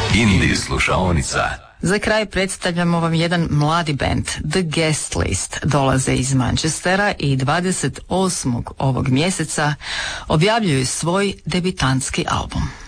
Indie slušaonica. Za kraj predstavljamo vam jedan mladi band, The Guest List. Dolaze iz Manchestera i 28. ovog mjeseca objavljuju svoj debitantski album.